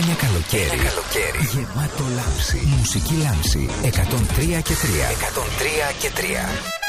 Ένα καλοκαίρι γεμάτο λάμψη. Μουσική λάμψη 103 και 3. 103 και 3.